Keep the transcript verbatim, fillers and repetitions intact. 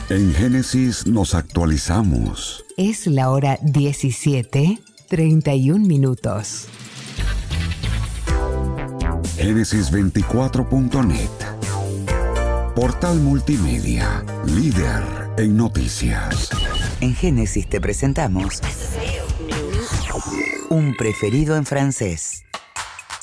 En Génesis nos actualizamos. Es la hora diecisiete, treinta y un minutos. Génesis veinticuatro punto net. Portal multimedia, líder en noticias. En Génesis te presentamos un preferido en francés.